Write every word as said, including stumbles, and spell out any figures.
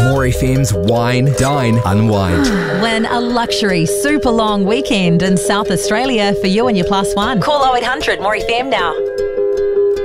More F M's Wine, Dine, Unwind. When a luxury, super long weekend in South Australia for you and your plus one. Call oh eight hundred more F M now.